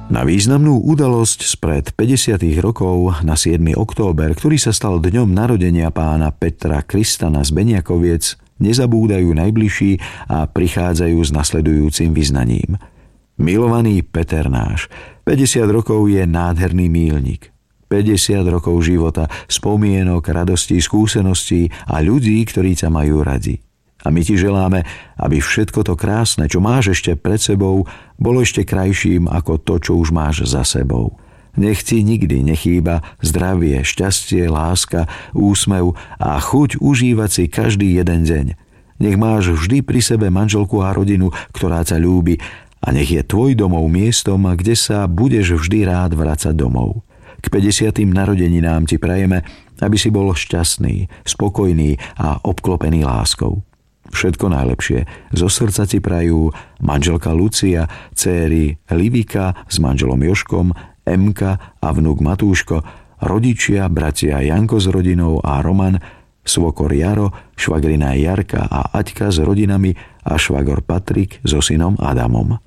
Na významnú udalosť spred 50. rokov na 7. október, ktorý sa stal dňom narodenia pána Petra Kristana z Beniakoviec, nezabúdajú najbližší a prichádzajú s nasledujúcim vyznaním. Milovaný Peter náš, 50 rokov je nádherný míľnik. 50 rokov života, spomienok, radostí, skúseností a ľudí, ktorí ťa majú radi. A my ti želáme, aby všetko to krásne, čo máš ešte pred sebou, bolo ešte krajším ako to, čo už máš za sebou. Nech ti nikdy nechýba zdravie, šťastie, láska, úsmev a chuť užívať si každý jeden deň. Nech máš vždy pri sebe manželku a rodinu, ktorá ťa ľúbi, a nech je tvoj domov miestom, kde sa budeš vždy rád vracať domov. K 50. narodeninám ti prajeme, aby si bol šťastný, spokojný a obklopený láskou. Všetko najlepšie zo srdca ti prajú manželka Lucia, céry Livika s manželom Jožkom, Emka a vnúk Matúško, rodičia, bratia Janko s rodinou a Roman, svokor Jaro, švagrina Jarka a Aťka s rodinami a švagor Patrik so synom Adamom.